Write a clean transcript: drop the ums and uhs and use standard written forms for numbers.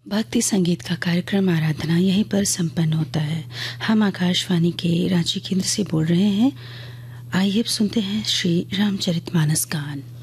भक्ति संगीत का कार्यक्रम आराधना यहीं पर संपन्न होता है। हम आकाशवाणी के रांची केंद्र से बोल रहे हैं। आइए अब सुनते हैं श्री रामचरितमानस गान।